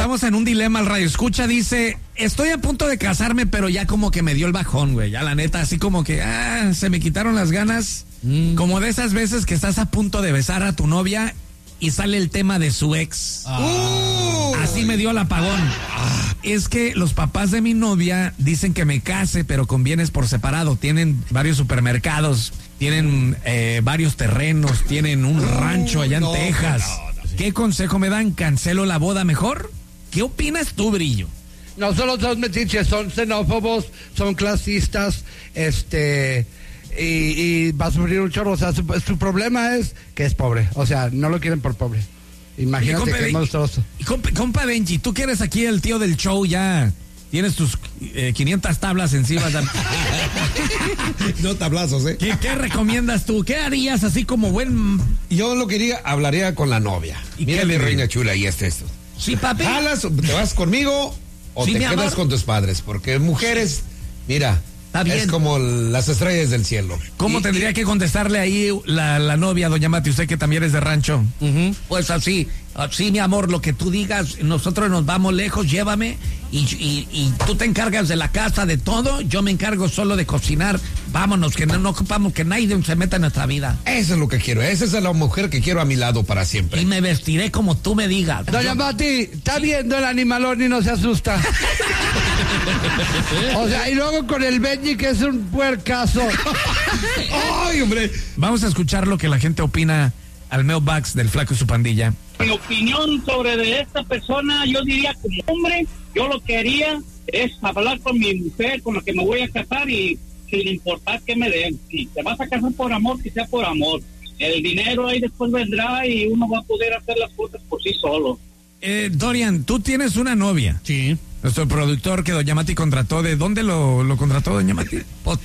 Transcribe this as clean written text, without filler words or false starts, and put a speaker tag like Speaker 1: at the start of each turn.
Speaker 1: Estamos en un dilema. El radio escucha dice, estoy a punto de casarme, pero ya como que me dio el bajón, güey. Ya la neta, así como que, se me quitaron las ganas. Como de esas veces que estás a punto de besar a tu novia y sale el tema de su ex. Así me dio el apagón. Es que los papás de mi novia dicen que me case, pero con bienes por separado. Tienen varios supermercados, tienen varios terrenos, tienen un rancho allá en Texas. ¿Qué consejo me dan? ¿Cancelo la boda mejor? ¿Qué opinas tú, Brillo?
Speaker 2: No solo son metiches, son xenófobos, son clasistas, y va a sufrir un chorro. O sea, su problema es que es pobre. O sea, no lo quieren por pobre. Imagínate que es monstruoso.
Speaker 1: Compa Benji, tú que eres aquí el tío del show, ya tienes tus 500 tablas encima.
Speaker 3: No tablazos, ¿eh?
Speaker 1: ¿Qué recomiendas tú? ¿Qué harías así como buen...?
Speaker 3: Yo hablaría con la novia. Mira, mi reina chula, y esto.
Speaker 1: Sí, papi.
Speaker 3: ¿Jalas, te vas conmigo o
Speaker 1: Sí,
Speaker 3: te
Speaker 1: mi
Speaker 3: quedas
Speaker 1: amor.
Speaker 3: con tus padres? Porque mujeres, mira,
Speaker 1: Está bien.
Speaker 3: es como las estrellas del cielo.
Speaker 1: ¿Cómo tendría que contestarle ahí la novia, doña Mati, usted que también es de rancho? Pues así, mi amor, lo que tú digas, nosotros nos vamos lejos, llévame y tú te encargas de la casa, de todo, yo me encargo solo de cocinar, vámonos, que no ocupamos que nadie se meta en nuestra vida.
Speaker 3: Eso es lo que quiero, esa es la mujer que quiero a mi lado para siempre.
Speaker 1: Y me vestiré como tú me digas.
Speaker 2: Doña Mati, está viendo el animalón y no se asusta. O sea, y luego con el Benji, que es un puercaso.
Speaker 3: ¡Ay, hombre!
Speaker 1: Vamos a escuchar lo que la gente opina al mailbox del Flaco y su pandilla.
Speaker 4: Mi opinión sobre de esta persona, yo diría como hombre, yo lo que haría es hablar con mi mujer, con la que me voy a casar y sin importar que me den. Si te vas a casar por amor, que sea por amor. El dinero ahí después vendrá y uno va a poder hacer las cosas por sí solo.
Speaker 1: Dorian, tú tienes una novia.
Speaker 5: Sí.
Speaker 1: Nuestro productor que doña Mati contrató, ¿de dónde lo contrató doña Mati?